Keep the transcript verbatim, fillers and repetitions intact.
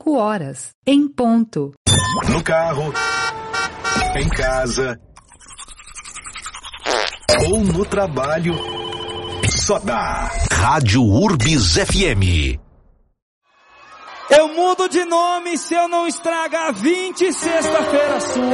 cinco horas, em ponto. No carro, em casa ou no trabalho, só dá Rádio Urbis F M. Eu mudo de nome se eu não estragar vinte sexta-feira sua.